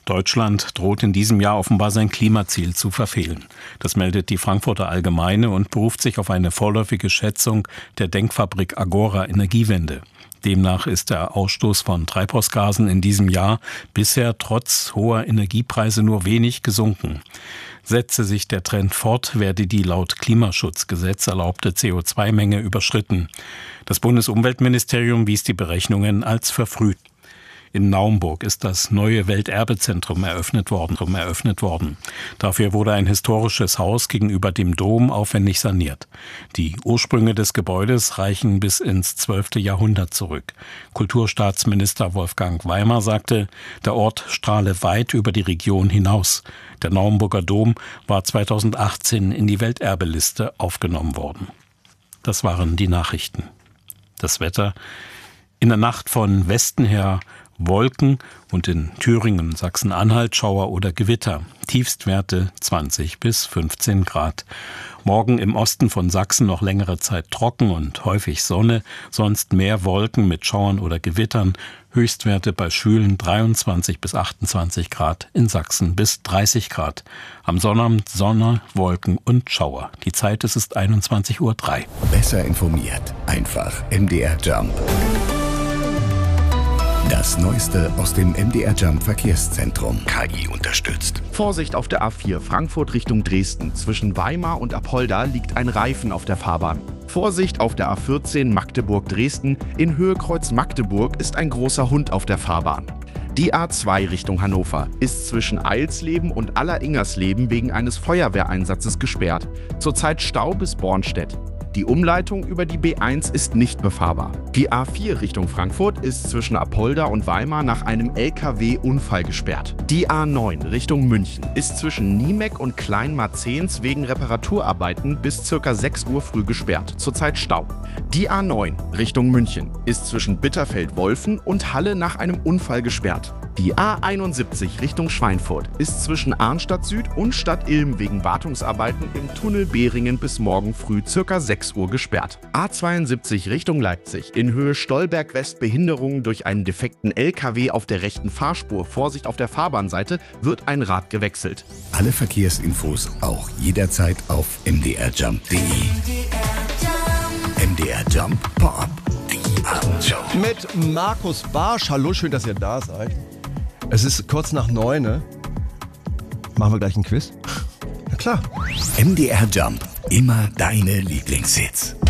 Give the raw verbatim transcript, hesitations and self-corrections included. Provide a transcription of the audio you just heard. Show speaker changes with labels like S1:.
S1: Deutschland droht in diesem Jahr offenbar sein Klimaziel zu verfehlen. Das meldet die Frankfurter Allgemeine und beruft sich auf eine vorläufige Schätzung der Denkfabrik Agora Energiewende. Demnach ist der Ausstoß von Treibhausgasen in diesem Jahr bisher trotz hoher Energiepreise nur wenig gesunken. Setze sich der Trend fort, werde die laut Klimaschutzgesetz erlaubte C O zwei Menge überschritten. Das Bundesumweltministerium wies die Berechnungen als verfrüht. In Naumburg ist das neue Welterbezentrum eröffnet worden, eröffnet worden. Dafür wurde ein historisches Haus gegenüber dem Dom aufwendig saniert. Die Ursprünge des Gebäudes reichen bis ins zwölfte Jahrhundert zurück. Kulturstaatsminister Wolfgang Weimar sagte, der Ort strahle weit über die Region hinaus. Der Naumburger Dom war zweitausendachtzehn in die Welterbeliste aufgenommen worden. Das waren die Nachrichten. Das Wetter: in der Nacht von Westen her Wolken und in Thüringen, Sachsen-Anhalt Schauer oder Gewitter. Tiefstwerte zwanzig bis fünfzehn Grad. Morgen im Osten von Sachsen noch längere Zeit trocken und häufig Sonne, sonst mehr Wolken mit Schauern oder Gewittern. Höchstwerte bei schwülen dreiundzwanzig bis achtundzwanzig Grad, in Sachsen bis dreißig Grad. Am Sonnabend Sonne, Wolken und Schauer. Die Zeit ist, ist einundzwanzig Uhr drei.
S2: Besser informiert, einfach M D R Jump. Das Neueste aus dem M D R Jump Verkehrszentrum. K I unterstützt.
S3: Vorsicht auf der A vier Frankfurt Richtung Dresden. Zwischen Weimar und Apolda liegt ein Reifen auf der Fahrbahn. Vorsicht auf der A vierzehn Magdeburg-Dresden. In Höhe Kreuz Magdeburg ist ein großer Hund auf der Fahrbahn. Die A zwei Richtung Hannover ist zwischen Eilsleben und Alleringersleben wegen eines Feuerwehreinsatzes gesperrt. Zurzeit Stau bis Bornstedt. Die Umleitung über die B eins ist nicht befahrbar. Die A vier Richtung Frankfurt ist zwischen Apolda und Weimar nach einem L K W-Unfall gesperrt. Die A neun Richtung München ist zwischen Niemeck und Kleinmarzens wegen Reparaturarbeiten bis ca. sechs Uhr früh gesperrt. Zurzeit Stau. Die A neun Richtung München ist zwischen Bitterfeld-Wolfen und Halle nach einem Unfall gesperrt. Die A einundsiebzig Richtung Schweinfurt ist zwischen Arnstadt Süd und Stadt Ilm wegen Wartungsarbeiten im Tunnel Behringen bis morgen früh ca. sechs Uhr gesperrt. A zweiundsiebzig Richtung Leipzig in Höhe Stolberg West Behinderungen durch einen defekten L K W auf der rechten Fahrspur. Vorsicht auf der Fahrbahnseite, wird ein Rad gewechselt.
S2: Alle Verkehrsinfos auch jederzeit auf m d r jump punkt d e. M D R Jump Pop. Die Abendshow.
S4: Mit Markus Barsch. Hallo, schön, dass ihr da seid. Es ist kurz nach neun, ne? Machen wir gleich ein Quiz? Na klar.
S2: M D R Jump. Immer deine Lieblingshits.